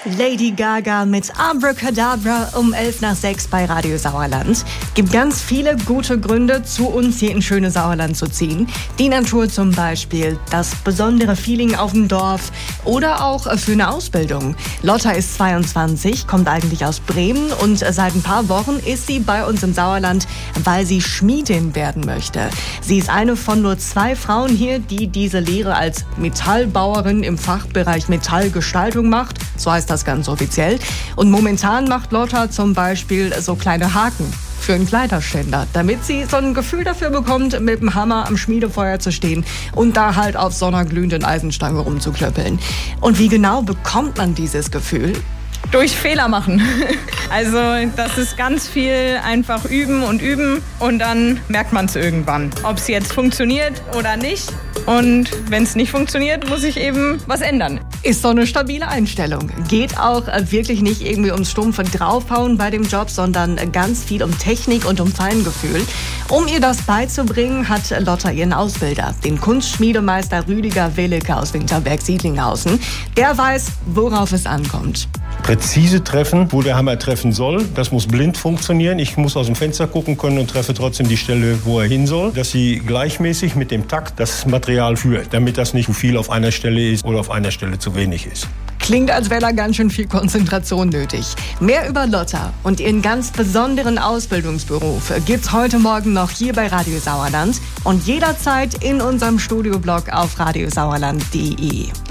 Lady Gaga mit Abracadabra um 5:11 bei Radio Sauerland. Gibt ganz viele gute Gründe, zu uns hier in schöne Sauerland zu ziehen. Die Natur zum Beispiel, das besondere Feeling auf dem Dorf oder auch für eine Ausbildung. Lotta ist 22, kommt eigentlich aus Bremen und seit ein paar Wochen ist sie bei uns im Sauerland, weil sie Schmiedin werden möchte. Sie ist eine von nur 2 Frauen hier, die diese Lehre als Metallbauerin im Fachbereich Metallgestaltung macht. So heißt das ganz offiziell. Und momentan macht Lotta zum Beispiel so kleine Haken für einen Kleiderständer, damit sie so ein Gefühl dafür bekommt, mit dem Hammer am Schmiedefeuer zu stehen und da halt auf so einer glühenden Eisenstange rumzuklöppeln. Und wie genau bekommt man dieses Gefühl? Durch Fehler machen. Also das ist ganz viel einfach üben und dann merkt man es irgendwann, ob es jetzt funktioniert oder nicht. Und wenn es nicht funktioniert, muss ich eben was ändern. Ist so eine stabile Einstellung. Geht auch wirklich nicht irgendwie ums stumpfe Draufhauen bei dem Job, sondern ganz viel um Technik und um Feingefühl. Um ihr das beizubringen, hat Lotta ihren Ausbilder, den Kunstschmiedemeister Rüdiger Willecke aus Winterberg-Siedlinghausen. Der weiß, worauf es ankommt. Präzise treffen, wo der Hammer treffen soll. Das muss blind funktionieren. Ich muss aus dem Fenster gucken können und treffe trotzdem die Stelle, wo er hin soll. Dass sie gleichmäßig mit dem Takt das Material führt, damit das nicht zu viel auf einer Stelle ist oder auf einer Stelle zu wenig ist. Klingt, als wäre da ganz schön viel Konzentration nötig. Mehr über Lotta und ihren ganz besonderen Ausbildungsberuf gibt's heute Morgen noch hier bei Radio Sauerland und jederzeit in unserem Studioblog auf radiosauerland.de.